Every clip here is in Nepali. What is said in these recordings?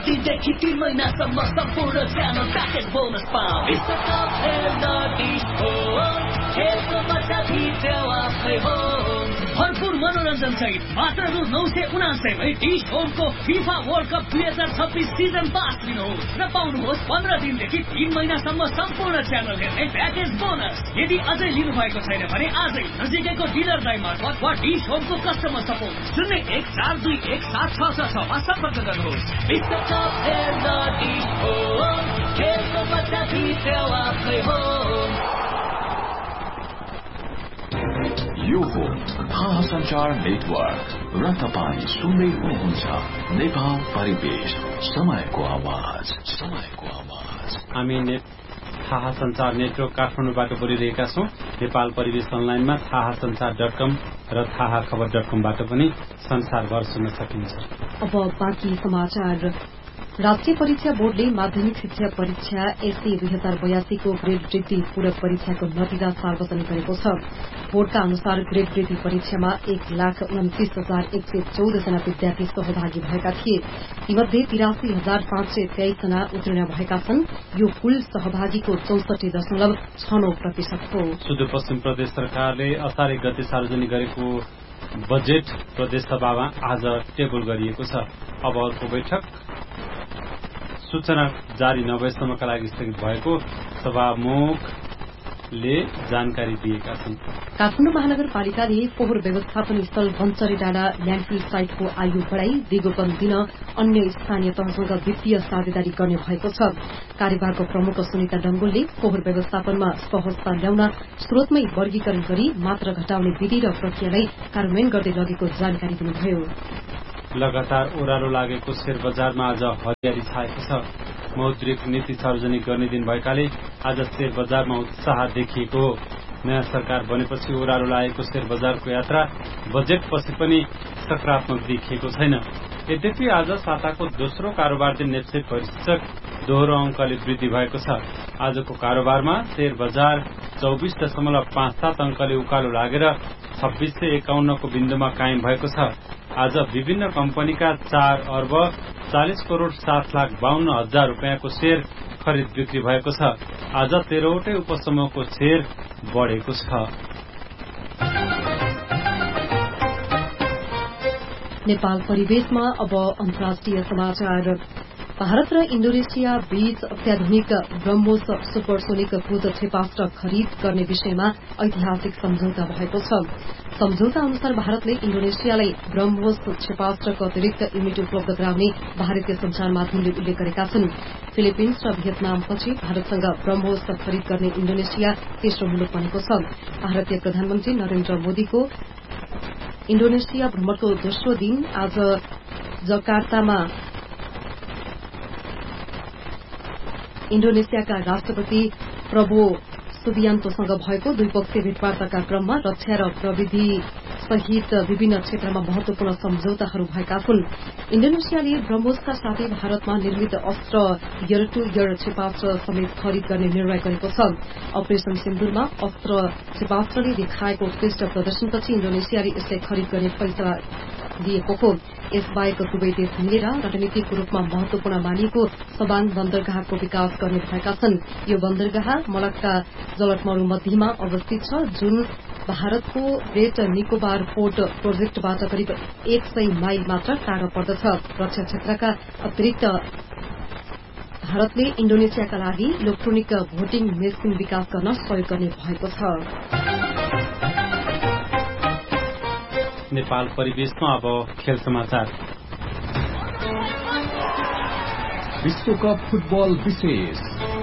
दिनदेखि 3 महिनासम्म सम्पूर्ण च्यानल प्याकेज बोनस पाऊ। विश्वकप हेर्न डिश होम, खेलको मजा भित्र आफै हो। भरपूर मनोरञ्जन सहित मात्र रु 979 मै dish होमको FIFA world cup 2026 season pass लिनुहोस् र पाउनुहोस् 15 दिनदेखि 3 महिनासम्म सम्पूर्ण च्यानल हेर्ने प्याकेज बोनस। यदि अझै लिनु भएको छैन भने आजै नजिकैको डिलर दाइ मार्फत वा डिश होमको कस्टमर सपोर्ट 0142176666 मा सम्पर्क गर्नुहोस्। विश्वकप हेर्न डिश होम, खेलको मजा भित्र आफै हो। यो हो थाहा सञ्चार नेटवर्क र तपाईँ सुन्दै हुनुहुन्छ नेपाल परिवेश, समयको आवाज। हामी थाहा सञ्चार नेटवर्क काठमाडौँबाट बोलिरहेका छौं। नेपाल परिवेश अनलाइनमा थाहासञ्चार.com र थाहाखबर.com-बाट पनि संसारभर सुन्न सकिन्छ। अब बाँकी समाचार। राष्ट्रिय परीक्षा बोर्डले माध्यमिक शिक्षा परीक्षा एसए 2082 को ग्रेड वृद्धि पूरक परीक्षाको नतिजा सार्वजनिक गरेको छ। बोर्डका अनुसार ग्रेड वृद्धि परीक्षामा 1,29,114 जना विद्यार्थी सहभागी भएका थिए। तीमध्ये 83,523 जना उत्तीर्ण भएका छन्। यो कुल सहभागीको 64.69% हो। सुदूरपश्चिम प्रदेश सरकारले असार 1 गते सार्वजनिक गरेको बजेट प्रदेश सभामा आज टेबल गरिएको छ। अब अर्को बैठक सूचना जारी नभएसम्मका लागि स्थगित भएको सभामुखले जानकारी दिएका छन्। काठमाडौँ महानगरपालिकाले फोहोर व्यवस्थापन स्थल बन्चरी डाँडा ल्यान्डफिल साइटको आयु बढ़ाई विज्ञापन दिन अन्य स्थानीय तहसँग वित्तीय साझेदारी गर्ने भएको छ। कार्यभारको प्रमुख सुनिता डंगोलले फोहोर व्यवस्थापनमा सहजता ल्याउन स्रोतमै वर्गीकरण गरी मात्रा घटाउने विधि र प्रक्रियालाई कार्यान्वयन गर्दै लगेको जानकारी दिनुभयो। लगातार ओह्रालो लागेको शेयर बजारमा आज हरियाली छाएको छ। मौद्रिक नीति सार्वजनिक गर्ने दिन भएकाले आज शेयर बजारमा उत्साह देखिएको हो। नयाँ सरकार बनेपछि ओह्रालो लागेको शेयर बजारको यात्रा बजेटपछि पनि सकारात्मक देखिएको छैन। यद्यपि आज साताको दोस्रो कारोबार दिन नेप्से परिसूचक दोहोरो अंकले वृद्धि भएको छ। आजको कारोबारमा शेयर बजार 24.57 अंकले उकालो लागेर 2651 को बिन्दुमा कायम भएको छ। आज विभिन्न कम्पनीका 4 अर्ब 40 करोड़ 7,52,000 रुपियाँको शेयर खरिद बिक्री भएको छ। आज 13वटै उपसमूहको शेयर बढ़ेको छ। नेपाल परिवेशमा अब अन्तर्राष्ट्रिय समाचार। भारत र इण्डोनेसिया बीच अत्याधुनिक ब्रह्मोस सुपरसोनिक क्रूज क्षेपास्त्र खरिद गर्ने विषयमा ऐतिहासिक सम्झौता भएको छ। सम्झौता अनुसार भारतले इण्डोनेसियालाई ब्रह्मोस क्षेपास्त्रको अतिरिक्त युनिट उपलब्ध गराउने भारतीय संचार माध्यमले उल्लेख गरेका छन्। फिलिपिन्स र भियतनामपछि भारतसँग ब्रह्मोस खरिद गर्ने इण्डोनेसिया तेस्रो मुलुक बनेको छ। भारतीय प्रधानमन्त्री नरेन्द्र मोदीको इण्डोनेसिया भ्रमणको दोस्रो दिन आज जकार्तामा इण्डोनेसियाका राष्ट्रपति प्रबो सुबियान्तोसँग भएको द्विपक्षीय भेटवार्ताका क्रममा रक्षा र प्रविधि सहित विभिन्न क्षेत्रमा महत्वपूर्ण सम्झौताहरू भएका छन्। इण्डोनेसियाले ब्रह्मोसका साथै भारतमा निर्मित अस्त्र एयर टू एयर क्षेपास्त्र समेत खरिद गर्ने निर्णय गरेको छ। अपरेशन सिन्दुरमा अस्त्र क्षेपास्त्रले देखाएको उत्कृष्ट प्रदर्शनपछि इण्डोनेसियाले यसलाई खरिद गर्ने फैसला दिएको हो। यसबाहेक दुवै देश मिलेर रणनीतिक रूपमा महत्वपूर्ण मानिएको सबाङ बन्दरगाहको विकास गर्ने भएका छन्। यो बन्दरगाह मलक्का जलटमरू मध्यमा अवस्थित छ, जुन भारतको ग्रेट निकोबार पोर्ट प्रोजेक्टबाट करिब 100 माइल मात्र टाढा पर्दछ। रक्षा क्षेत्रका अतिरिक्त भारतले इण्डोनेसियाका लागि इलेक्ट्रोनिक भोटिङ मेसिन विकास गर्न सहयोग गर्ने भएको छ। नेपाल परिवेशमा अब खेल समाचार। विश्वकप फुटबल विशेष।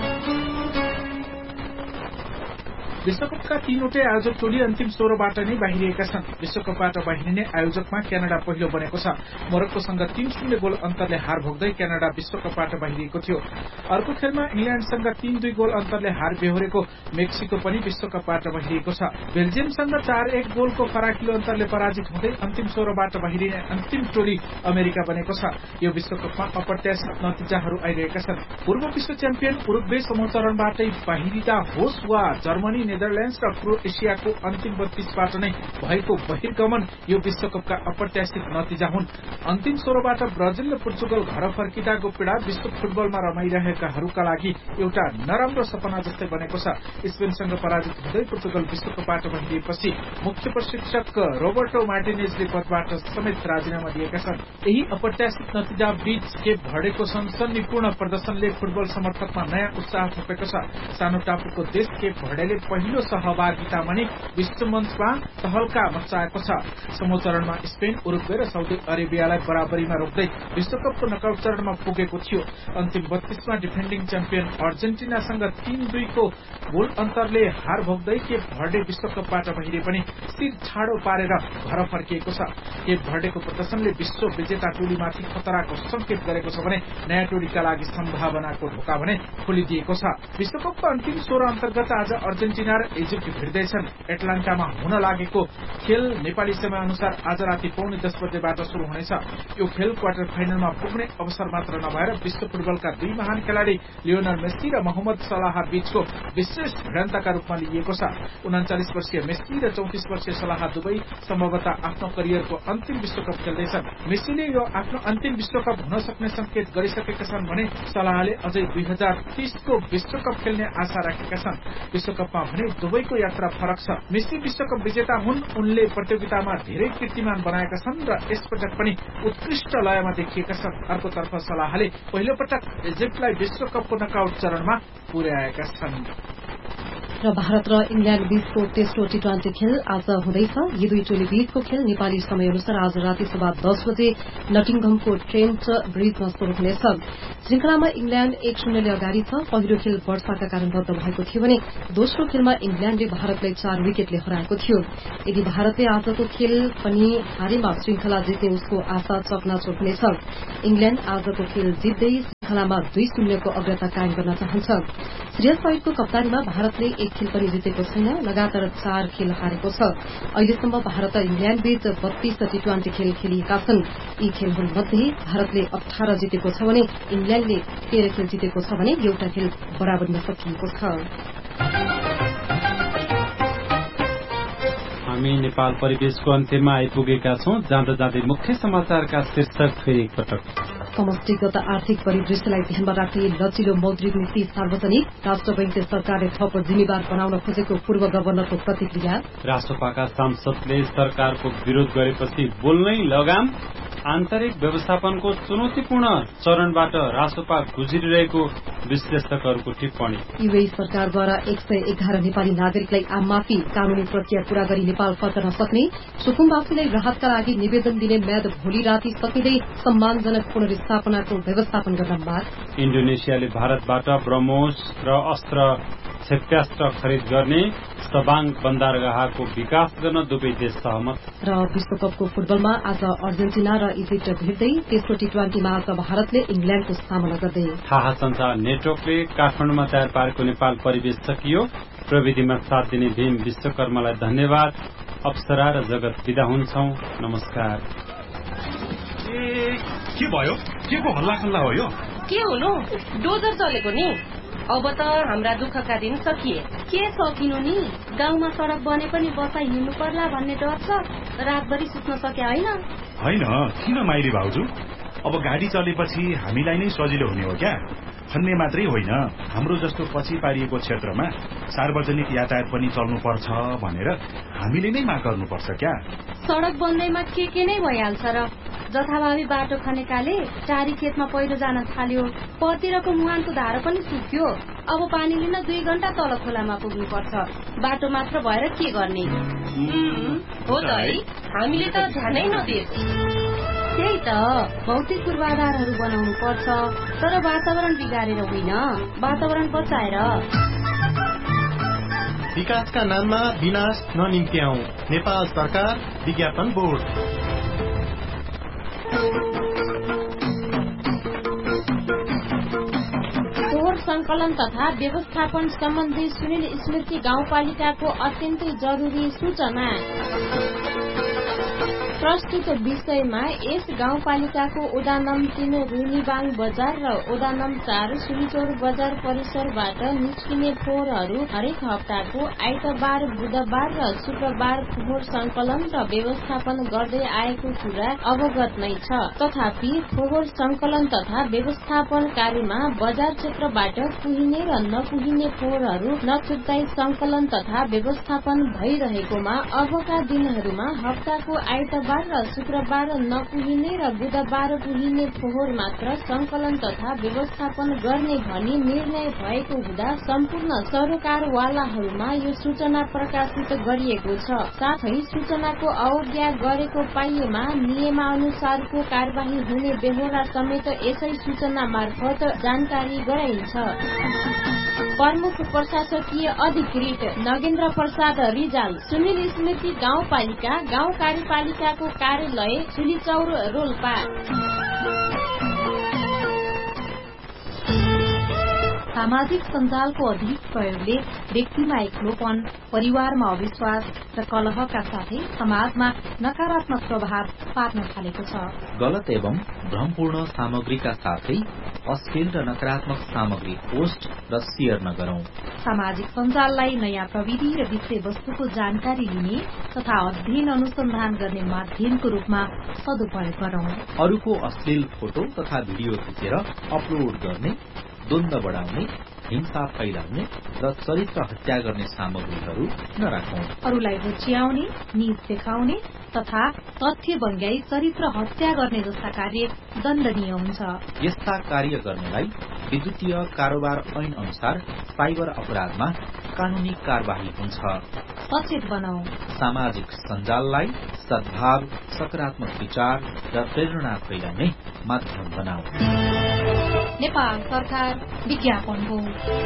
विश्वकपका 3वटै आयोजक टोली अन्तिम 16बाट नै बाहिरिएका छन्। विश्वकपबाट बाहिरिने आयोजकमा क्यानाडा पहिलो बनेको छ। मोरक्कोसँग 3-0 गोल अन्तरले हार भोग्दै क्यानाडा विश्वकपबाट बाहिरिएको थियो। अर्को खेलमा इंग्ल्याण्डसँग 3-2 गोल अन्तरले हार बेहोरेको मेक्सिको पनि विश्वकपबाट बाहिरिएको छ। बेल्जियमसँग 4-1 गोलको फराकिलो अन्तरले पराजित हुँदै अन्तिम 16बाट बाहिरिने अन्तिम टोली अमेरिका बनेको छ। यो विश्वकपमा अप्रत्याशित नतिजाहरू आइरहेका छन्। पूर्व विश्व च्याम्पियन उरुग्वे समूह चरणबाटै बाहिरिँदा होस् वा जर्मनी नेदरल्याण्ड्स र क्रोएसियाको अन्तिम 32बाट नै भएको बहिर्गमन यो विश्वकपका अप्रत्याशित नतिजा हुन्। अन्तिम 16बाट ब्राजिल र पोर्चुगल घर फर्किँदाको पीडा विश्व फुटबलमा रमाइरहेकाहरूका लागि एउटा नराम्रो सपना जस्तै बनेको छ। स्पेनसँग पराजित हुँदै पोर्चुगल विश्वकपबाट बाहिरिएपछि मुख्य प्रशिक्षक रोबर्टो मार्टिनेजले पदबाट समेत राजीनामा दिएका छन्। यही अप्रत्याशित नतिजा बीच केप भर्डेको सनसनीपूर्ण प्रदर्शनले फुटबल समर्थकमा नयाँ उत्साह थपेको छ। सानो टापुको देश केप भर्डेले पहिलो सहभागितामा नै विश्वमञ्चमा तहल्का मचाएको छ। समूह चरणमा स्पेन, उरुग्वे र साउदी अरेबियालाई बराबरीमा रोक्दै विश्वकपको नकआउट चरणमा पुगेको थियो। अन्तिम 32मा डिफेन्डिङ च्याम्पियन अर्जेन्टिनासँग 3-2 को गोल अन्तरले हार भोग्दै केप भर्डे विश्वकपबाट बाहिरे पनि शिर छाडो पारेर घर फर्किएको छ। केप भर्डेको प्रदर्शनले विश्व विजेता टोलीमाथि खतराको संकेत गरेको छ भने नयाँ टोलीका लागि सम्भावनाको ढोका भने खोलिदिएको छ। विश्वकपको अन्तिम 16 अन्तर्गत आज अर्जेन्टिना र इजिप्ट भिड्दैछन्। एटलान्टामा हुन लागेको खेल नेपाली समय अनुसार आज राति 9:45 बजेबाट शुरू हुनेछ। यो खेल क्वार्टर फाइनलमा पुग्ने अवसर मात्र नभएर विश्व फुटबलका दुई महान खेलाडी लियोनल मेस्सी र मोहम्मद सलाह बीचको विशेष भिडन्तका रूपमा लिइएको छ। 39 वर्षीय मेस्सी र 34 वर्षीय सलाह दुवै सम्भवतः आफ्नो करियरको अन्तिम विश्वकप खेल्दैछन्। मेस्सीले यो आफ्नो अन्तिम विश्वकप हुन सक्ने संकेत गरिसकेका छन् भने सलाहले अझै 2030 को विश्वकप खेल्ने आशा राखेका छन्। विश्वकपमा भने दुवैको यात्रा फरक छ। मेस्सी विश्वकप विजेता हुन्, उनले प्रतियोगितामा धेरै कीर्तिमान बनाएका छन् र यसपटक पनि उत्कृष्ट लयमा देखिएका छन्। अर्कोतर्फ सलाहले पहिलो पटक इजिप्टलाई विश्वकपको नकआउट चरणमा पुर्याएका छन्। र भारत र इङ्ल्याण्ड बीचको तेस्रो टी20 खेल आज हुँदैछ। यी दुई टोली बीचको खेल नेपाली समय अनुसार आज राति 10:15 बजे नटिङहमको ट्रेन्ट ब्रिजमा शुरू हुनेछ। श्रृंखलामा इङ्ल्याण्ड 1-0 ले अगाडि छ। पहिलो खेल वर्षाका कारण रद्द भएको थियो भने दोस्रो खेलमा इङ्ल्याण्डले भारतलाई 4 विकेटले हराएको थियो। यदि भारतले आजको खेल पनि हारेमा श्रृंखला जित्ने उसको आशा चकनाचुर हुनेछ। इङ्ल्याण्ड आजको खेल जित्दै श्रृंखलामा 2-0 को अग्रता कायम गर्न चाहन्छ। श्रेयस अय्यरको कप्तानीमा भारतले एक खेल पनि जितेको छैन, लगातार 4 खेल हारेको छ। अहिलेसम्म भारत र इङ्ल्याण्ड बीच 32 टी20 खेल खेलिएका छन्। यी खेलहरूमध्ये भारतले 18 जितेको छ भने इङ्ल्याण्डले 13 खेल जितेको छ भने एउटा खेल बराबरमा सकिएको छ। हामी नेपाल परिवेशको अन्त्यमा आइपुगेका छौं। जाँदा जाँदै मुख्य समाचारका शीर्षक फेरि एकपटक। समष्टिगत आर्थिक परिदृश्यलाई ध्यानमा राख्दै लचिलो मौद्रिक नीति सार्वजनिक। राष्ट्र बैंकले सरकारले थप जिम्मेवार बनाउन खोजेको पूर्व गभर्नरको प्रतिक्रिया। राष्ट्रपाका सांसदले सरकारको विरोध गरेपछि बोल्नै लगाम। आन्तरिक व्यवस्थापनको चुनौतीपूर्ण चरणबाट राष्ट्रपा गुज्रिरहेको विश्लेषकहरूको टिप्पणी। युए सरकारद्वारा 111 नेपाली नागरिकलाई आम माफी, कानूनी प्रक्रिया पूरा गरी नेपाल फर्कन सक्ने। सुकुम्बासीलाई राहतका लागि निवेदन दिने म्याद भोलि राति सकिँदै सम्मानजनक पुनर्स्थापनाको व्यवस्थापन गर्न माग। इन्डोनेसियाले भारतबाट ब्रह्मोस र अस्त्र क्षेप्यास्त्र खरिद गर्ने। सबाङ बन्दरगाहको विकास गर्न दुवै देश सहमत। र विश्वकपको फुटबलमा आज अर्जेन्टिना र इजिप्ट भिड्दै तेस्रो टी20मा आज भारतले इङ्ल्याण्डको सामना गर्दै। थाहा संचार नेटवर्कले काठमाडौँमा तयार पारेको नेपाल परिवेश सकियो। प्रविधिमा साथ दिने भीम विश्वकर्मालाई धन्यवाद। अप्सरा र जगत विदा हुन्छौं। नमस्कार। के भयो? के को हल्ला खल्ला हो यो? के हुनु? डोजर चलेको नि। अब त हाम्रा दुःखका दिन सकिए। के सकिनु नि? गाउँमा सडक बने पनि बसाइ हिँड्नु पर्ला भन्ने डर छ। रातभरि सुत्न सके होइन किन माइली भाउजू? अब गाडी चलेपछि हामीलाई नै सजिलो हुने हो क्या? भन्ने मात्रै होइन, हाम्रो जस्तो पछि पारिएको क्षेत्रमा सार्वजनिक यातायात पनि चल्नु पर्छ भनेर हामीले नै माग गर्नुपर्छ क्या? सडक बन्दैमा के नै भइहाल्छ र? जथाभावी बाटो खनेकाले टारी खेतमा पहिरो जान थाल्यो। परतिरको मुहानको धारो पनि सुक्यो। अब पानी लिन 2 घण्टा तल खोलामा पुग्नु पर्छ। बाटो मात्र भएर के गर्ने? हो त है, हामीले त ध्यानै नदिए। त्यही त, भौतिक पूर्वाधारहरू बनाउनु पर्छ, तर वातावरण बिगारेर होइन, वातावरण बचाएर। विकासका नाममा विनाश ननिम्त्याऊ। नेपाल सरकार विज्ञापन बोर्ड। फोहोर संकलन तथा व्यवस्थापन सम्बन्धी सुनिल स्मृति गाउँपालिकाको अत्यन्तै जरुरी सूचना। प्रस्तुत विषयमा यस गाउँपालिकाको ओडा नम् 3 रुनीबाङ बजार र ओडा नम् 4 सुलिचौर बजार परिसरबाट निस्किने फोहोरहरू हरेक हप्ताको आइतबार, बुधबार र शुक्रबार फोहोर संकलन र व्यवस्थापन गर्दै आएको कुरा अवगत नै छ। तथापि फोहोर संकलन तथा व्यवस्थापन कार्यमा बजार क्षेत्रबाट पुगिने र नपुगिने फोहोरहरू नछुट्टाई संकलन तथा व्यवस्थापन भइरहेकोमा अबका दिनहरूमा हप्ताको आइतबार र शुक्रबार नपुगिने र बुधबार पुगिने फोहोर मात्र संकलन तथा व्यवस्थापन गर्ने भनी निर्णय भएको हुँदा सम्पूर्ण सरोकारवालाहरूमा यो सूचना प्रकाशित गरिएको छ। साथै सूचनाको अवज्ञा गरेको पाइएमा नियमानुसारको कार्यवाही हुने बेहोरा समेत यसै सूचना मार्फत जानकारी गराइन्छ। प्रमुख प्रशासकीय अधिकृत नगेन्द्र प्रसाद रिजाल, सुनिल स्मृति गाउँपालिका गाउँ कार्यपालिकाको कार्यालय सुलिचौर रोल्पा। सामाजिक सञ्जालको अधिक प्रयोगले व्यक्तिमा एक्लोपन, परिवारमा अविश्वास र कलहका साथै समाजमा नकारात्मक प्रभाव पार्न थालेको छ। गलत एवं भ्रमपूर्ण सामग्रीका साथै अश्लील र नकारात्मक सामग्री पोस्ट र शेयर नगरौं। सामाजिक सञ्जाललाई नयाँ प्रविधि र विषयवस्तुको जानकारी लिने तथा अध्ययन अनुसन्धान गर्ने माध्यमको रूपमा सदुपयोग गरौं। अरूको अश्लील फोटो तथा भिडियो खिचेर अपलोड गर्ने, द्वन्द्व बढ़ाउने, हिंसा फैलाउने र चरित्र हत्या गर्ने सामग्रीहरू नराखौं। अरूलाई रुच्याउने, नीच देखाउने तथा तथ्य बङ्ग्याई चरित्र हत्या गर्ने जस्ता कार्य दण्डनीय हुन्छ। यस्ता कार्य गर्नेलाई विद्युतीय कारोबार ऐन अनुसार साइबर अपराधमा कानूनी कार्यवाही हुन्छ। सचेत बनाऊ। सामाजिक सञ्जाललाई सद्भाव, सकारात्मक विचार र प्रेरणा फैलाउने माध्यम बनाऊ। नेपाल सरकार विज्ञापन हो।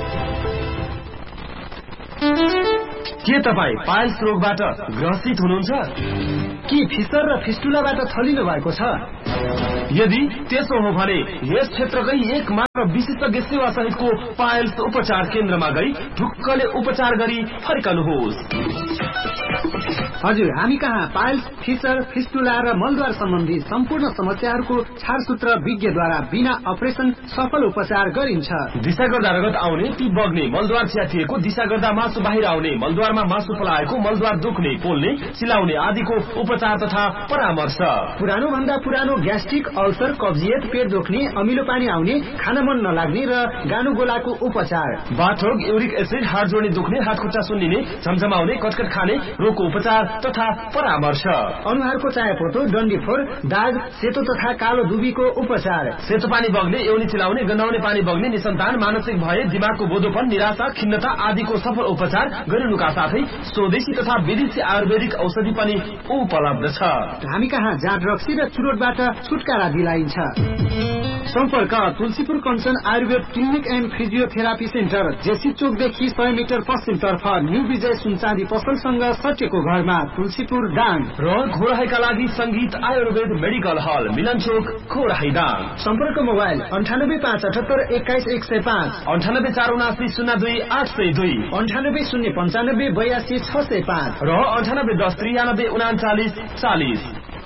के तपाईँ पाइल्स रोगबाट ग्रसित हुनुहुन्छ? कि फिसर र फिस्टुलाबाट थलिनु भएको छ? यदि त्यसो हो भने यस क्षेत्रकै एक मात्र विशिष्ट सेवा सहितको पाइल्स उपचार केन्द्रमा गई ढुक्कले उपचार गरी फर्कनुहोस्। हजुर, हामी कहाँ पाइल्स, फिसर, फिस्टुला र मलद्वार सम्बन्धी सम्पूर्ण समस्याहरूको छारसूत्र विज्ञद्वारा बिना अपरेसन सफल उपचार गरिन्छ। दिशा गर्दा रगत आउने, ती बग्ने, मलद्वार च्यातिएको, दिशा गर्दा मासु बाहिर आउने, मलद्वारमा मासु पलाएको, मलद्वार दुख्ने, पोल्ने, चिलाउने आदिको उपचार तथा परामर्श। पुरानो भन्दा पुरानो ग्यास्ट्रिक, अल्सर, कब्जियत, पेट दुख्ने, अमिलो पानी आउने, खान मन नलाग्ने र गानु गोलाको उपचार। बाथरोग, युरिक एसिड, हात जोड्ने दुख्ने, हात खुट्टा सुन्निने, झमझमाउने, कटकट खाने रोगको उपचार तथा परामर्श। अनुहारको चायापोतो, डन्डीफोर, दाग, सेतो तथा कालो दुबीको उपचार। सेतो पानी बग्ने, एउनी चिलाउने, गन्हाउने पानी बग्ने, निसन्तान, मानसिक भय, दिमागको बोधोपन, निराशा, खिन्नता आदिको सफल उपचार गरिनुका साथै स्वदेशी तथा विदेशी आयुर्वेदिक औषधि पनि उपलब्ध छ। हामी कहाँ जाँड रक्सी र चुरोटबाट छुटकारा दिलाइन्छ। सम्पर्क Tulsipur Kanchan Ayurveda clinic and physiotherapy centre, JC चोकदेखि 100 metre पश्चिमतर्फ न्यू विजय सुनचाँदी पसलसँग सटेको घरमा, तुलसीपुर दाङ। र घोराहीका लागि संगीत आयुर्वेद मेडिकल हल, मिलन चोक, घोराही दाङ। सम्पर्क मोबाइल 9857 21 105, 9847 02 802, 98 095 82 605 र 9810 93 39 40।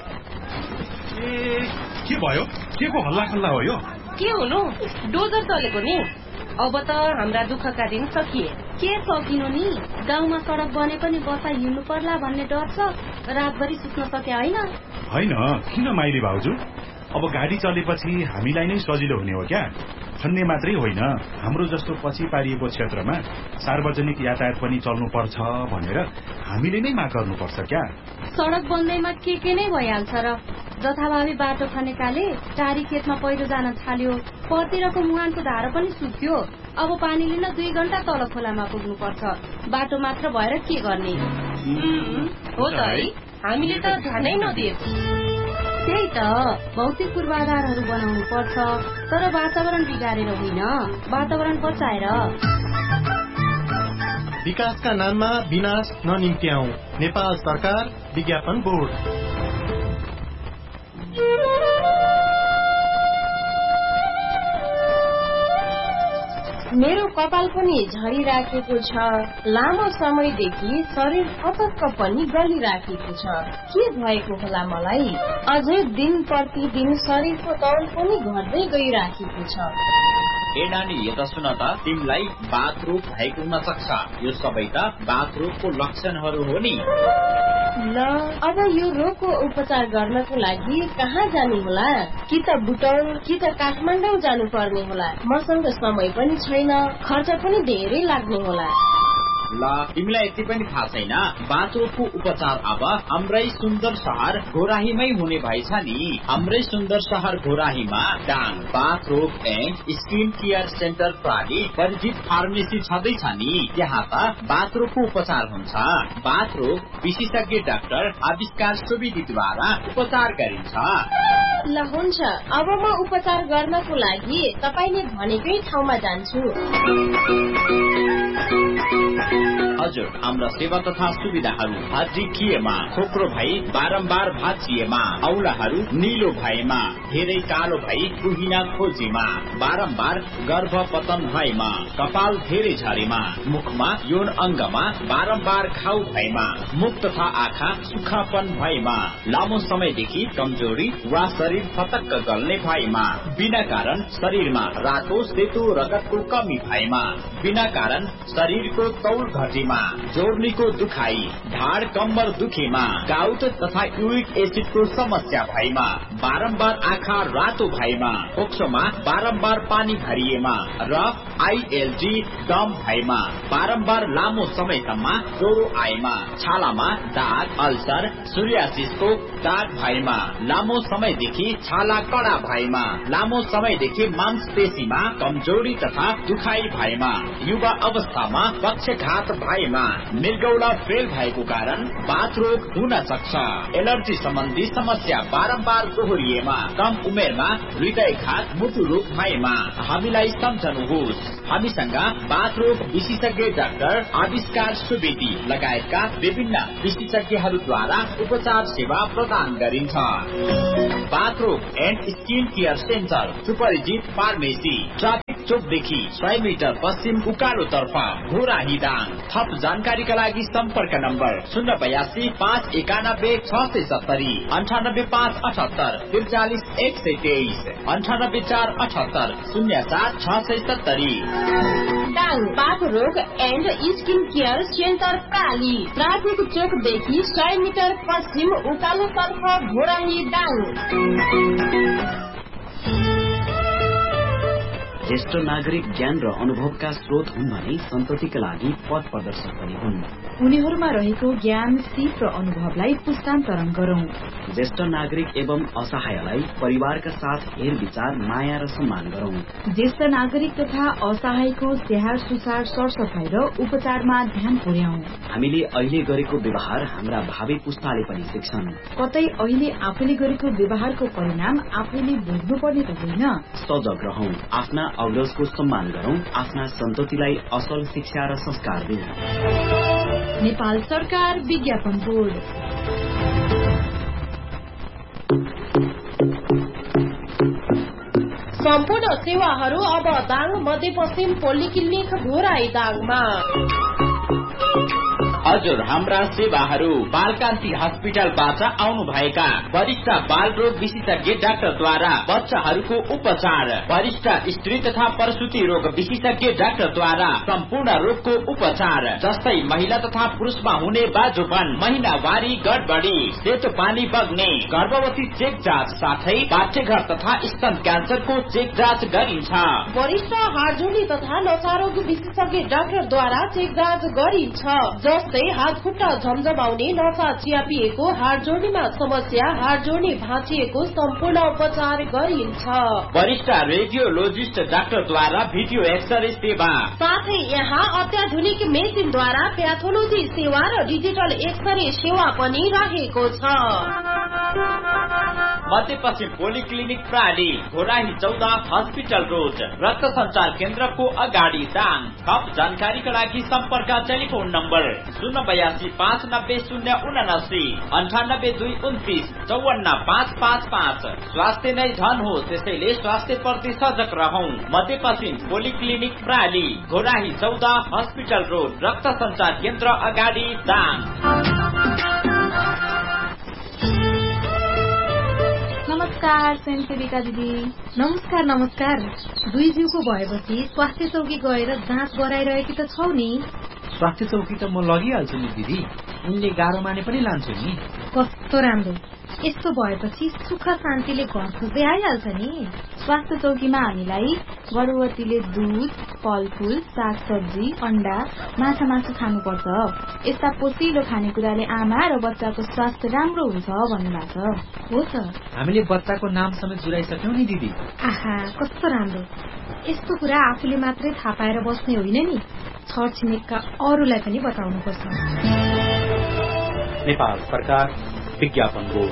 के भयो? के को हल्ला खल्ला हो यो? के हुनु, डोजर चलेको नि। अब त हाम्रा दुःखका दिन सकिए। के सकिनु नि, गाउँमा सडक बने पनि बसा हिँड्नु पर्ला भन्ने डर छ। रातभरि सुत्न सके होइन? किन माइली भाउजू? अब गाडी चलेपछि हामीलाई नै सजिलो हुने हो क्या? खन्ने मात्रै होइन, हाम्रो जस्तो पछि पारिएको क्षेत्रमा सार्वजनिक यातायात पनि चल्नु पर्छ भनेर हामीले नै माग गर्नुपर्छ क्या? सडक बन्दैमा के नै भइहाल्छ र। जथाभावी बाटो खनेकाले टारी खेतमा पहिरो जान थाल्यो, परतिरको मुहानको धारो पनि सुक्यो। अब पानी लिन 2 घण्टा तल खोलामा पुग्नुपर्छ। बाटो मात्र भएर के गर्ने? हो त है, हामीले त ध्यानै नदिए। त्यही त, भौतिक पूर्वाधारहरू बनाउनु पर्छ, तर वातावरण बिगारेर होइन, वातावरण बचाएर। विकासका नाममा विनाश ननिम्त्याऊ। नेपाल सरकार विज्ञापन बोर्ड। मेरो कपाल पनि झरिराखेको छ, लामो समयदेखि शरीर पटक्क पनि गलिराखेको छ। के भएको होला मलाई? अझै दिन प्रतिदिन शरीरको तौल पनि घट्दै गइराखेको छ। ए नानी, यता सुन त, तिमीलाई बाथरोग भएको हुन सक्छ। यो सबै त बाथरोगको लक्षणहरू हो नि। ल, अब यो रोगको उपचार गर्नको लागि कहाँ जानु होला? कि त बुटौल कि त काठमाडौँ जानु पर्ने होला। मसँग समय पनि छैन, खर्च पनि धेरै लाग्ने होला। ल, तिमीलाई यति पनि थाहा छैन? बाथरोगको उपचार अब हाम्रै सुन्दर शहर घोराहीमै हुने भएछ नि। हाम्रै सुन्दर शहर घोराहीमा डाङ बाथरोग एन्ड स्किन केयर सेन्टर प्रणाली परिचित फार्मेसी छँदैछ नि। त्यहाँ त बाथरोगको उपचार हुन्छ। बाथरोग विशेषज्ञ डाक्टर आविष्कार सुवेदीद्वारा उपचार गरिन्छ। ल हुन्छ, अब म उपचार गर्नको लागि तपाईले भनेकै ठाउँमा जान्छु। हजुर, हाम्रा सेवा तथा सुविधाहरू हड्डी खिएमा, खोक्रो भई बारम्बार भाँचिएमा, औलाहरू निलो भएमा, धेरै कालो भई कुहिना खोजेमा, बारम्बार गर्भपतन भएमा, कपाल धेरै झरेमा, मुखमा यौन अंगमा बारम्बार घाउ भएमा, मुख तथा आँखा सुक्खापन भएमा, लामो समयदेखि कमजोरी वा शरीर फतक्क गल्ने भएमा, बिना कारण शरीरमा रातो सेतो रगतको कमी भएमा, बिना कारण शरीरको तौल घटेमा, जोर्नीको दुखाई, ढाड कम्मर दुखेमा, गाउट तथा युरिक एसिडको समस्या भएमा, बारम्बार आँखा रातो भएमा, फोक्सोमा बारम्बार पानी भरिएमा र आईएलजी दम भएमा, बारम्बार लामो समयसम्म ज्वरो आएमा, छालामा दाग, अल्सर, सोरियासिसको दाग भएमा, लामो समयदेखि छाला कडा भएमा, लामो समयदेखि मांसपेशीमा कमजोरी तथा दुखाई भएमा, युवा अवस्थामा पक्षघात भएमा, मृगौला फेल भएको कारण बाथरोग हुन सक्छ। एलर्जी सम्बन्धी समस्या बारम्बार दोहोरिएमा, कम उमेरमा हृदयघात, मुटु रोग भएमा हामीलाई सम्झनुहोस्। हामीसँग बाथरोग विशेषज्ञ डाक्टर आविष्कार सुवेदी लगायतका विभिन्न विशेषज्ञहरूद्वारा उपचार सेवा प्रदान गरिन्छ। बाथरोग एन्ड स्किन केयर सेन्टर सुपरिचित फार्मेसी, ट्राफिक चोकदेखि 100 मिटर पश्चिम उकालो तर्फ घोराही दाङ। थप जानकारीका लागि सम्पर्क number 082 591 670 98 578 43 123 98 478 04 670। डाङ बाथरोग and skin care centre प्राली, traffic चोकदेखि 100 metre पश्चिम उकालो तर्फ घोराही दाङ। ज्येष्ठ नागरिक ज्ञान र अनुभवका स्रोत हुन् भने सन्ततिका लागि पथ प्रदर्शक पनि हुन्। उनीहरूमा रहेको ज्ञान, सिप र अनुभवलाई पुस्तान्तरण गरौं। ज्येष्ठ नागरिक एवं असहायलाई परिवारका साथ हेरविचार, माया र सम्मान गरौं। ज्येष्ठ नागरिक तथा असहायको स्याहार सुसार, सरसफाई र उपचारमा ध्यान पुर्याउँ। हामीले अहिले गरेको व्यवहार हाम्रा भावी पुस्ताले पनि सिक्छन्। कतै अहिले आफूले गरेको व्यवहारको परिणाम आफैले भोग्नुपर्ने त होइन। सजग रहौं, आफ्ना अग्रजको सम्मान गरौं, आफ्ना सन्ततिलाई असल शिक्षा र संस्कार दिउँ। नेपाल सरकार विज्ञापन बोर्ड। सम्पूर्ण सेवाहरू अब दाङ मध्यपश्चिम पोलिक्लिनिक घोराही दाङमा। हजुर, हाम्रा सेवाहरू बालकान्ति हस्पिटलबाट आउनु भएका वरिष्ठ बाल रोग विशेषज्ञ डाक्टरद्वारा बच्चाहरूको उपचार, वरिष्ठ स्त्री तथा प्रसूति रोग विशेषज्ञ डाक्टरद्वारा सम्पूर्ण रोगको उपचार, जस्तै महिला तथा पुरुषमा हुने बाजोपन, महिनावारी गडबडी, सेतो पानी बग्ने, गर्भवती चेक जाँच साथै बाध्यघर तथा स्तन क्यान्सरको चेक जाँच गरिन्छ। वरिष्ठ हाडजोडी तथा नसारोग विशेषज्ञ डाक्टरद्वारा चेक जाँच गरिन्छ, जस्तै हात खुट्टा झमझमाउने, नसा चियापिएको, हाड जोड्नेमा समस्या, हाड जोड्ने भाँचिएको सम्पूर्ण उपचार गरिन्छ। वरिष्ठ रेडियोलोजिस्ट डाक्टरद्वारा भिडियो एक्सरे सेवा, साथै यहाँ अत्याधुनिक मेसिनद्वारा प्याथोलोजी सेवा र डिजिटल एक्सरे सेवा पनि रहेको छ। मध्यपश्चिम पोलिक्लिनिक प्राली घोराही 14 हस्पिटल रोड रक्त संचार केन्द्रको अगाडि दाङ। थप जानकारीका लागि सम्पर्क टेलिफोन नम्बर 082902929 स्वास्थ्य नै धन हो, त्यसैले स्वास्थ्य प्रति सजग रहौं। मध्यपश्चिम पोलिक्लिनिक प्राली घोराही 14 हस्पिटल रोड रक्त संचार केन्द्र अगाडि दाङ। नमस्कार स्वयंसेविका दिदी। नमस्कार नमस्कार। दुई जिउको भएपछि स्वास्थ्य चौकी गएर जाँच गराइरहेकी त छौ नि? स्वास्थ्य चौकी त म लगिहाल्छु नि दिदी, उनले गाह्रो माने पनि लान्छु नि। कस्तो राम्रो, यस्तो भएपछि सुख शान्तिले घर खोज्दै आइहाल्छ नि। स्वास्थ्य चौकीमा हामीलाई गर्भवतीले दूध, फलफूल, सागसब्जी, अण्डा, माछा मासु खानुपर्छ। यस्ता पोषिलो खानेकुराले आमा र बच्चाको स्वास्थ्य राम्रो हुन्छ भन्नुभएको छ। हो त, हामीले बच्चाको नाम समेत जुराइसक्यौं नि दिदी। आहा कस्तो राम्रो। यस्तो कुरा आफूले मात्रै थाहा पाएर बस्ने होइन नि, छर छिमेकका अरूलाई पनि बताउनुपर्छ। नेपाल सरकार विज्ञापन बोर्ड।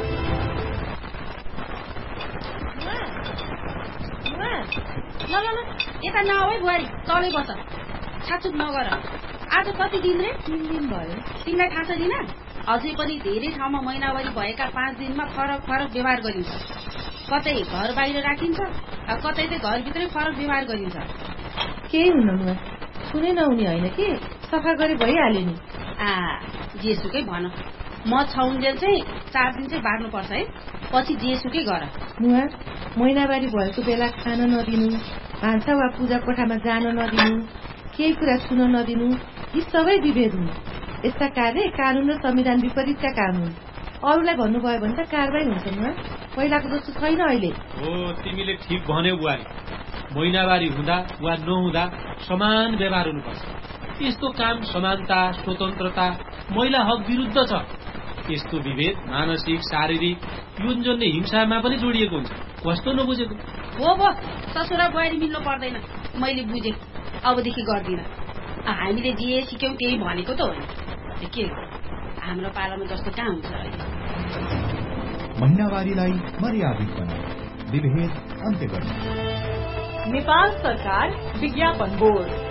ल यता नआऊ है बुहारी, तलै बस, छाचुक नगर। आज कति दिन रे? 3 दिन भयो। तिमीलाई थाहा छ दिन? अझै पनि धेरै ठाउँमा महिनावारी भएका 5 दिनमा फरक फरक व्यवहार गरिन्छ। कतै घर बाहिर राखिन्छ, कतै चाहिँ घरभित्रै फरक व्यवहार गरिन्छ। केही हुन्न, सुने नहुने होइन कि, सफा गरी भइहाल्यो नि। जेसुकै भन, म छाउन्जेल चाहिँ 4 दिन चाहिँ बार्नुपर्छ है, पछि जेसुकै गर। महिनावारी भएको बेला खान नदिनु, भान्सा वा पूजा कोठामा जान नदिनु, केही कुरा छुन नदिनु, यी सबै विभेद हुन्। यस्ता कार्य कानून र संविधान विपरीतका काम हुन्। अरूलाई भन्नुभयो भने त कारवाही हुन्छ नि। पहिलाको जस्तो छैन अहिले। हो, तिमीले ठिक भन्यौ बुहारी। महिनावारी हुँदा वा नहुँदा समान व्यवहार हुनुपर्छ। यस्तो काम समानता, स्वतन्त्रता, महिला हक विरुद्ध छ। यस्तो विभेद मानसिक, शारीरिक, यौन हिंसामा पनि जोडिएको हुन्छ। कस्तो नबुझेको? हो बो, ससुरा बुहारी मिल्नु पर्दैन। मैले बुझेँ, अबदेखि गर्दिन। हामीले जे सिक्यौं त्यही भनेको त होइन। के हाम्रो पालामा जस्तो कहाँ हुन्छ अहिले? महिनावारीलाई मर्यादित बनाऊ, विभेद अन्त्य गर्नु। नेपाल सरकार विज्ञापन बोर्ड।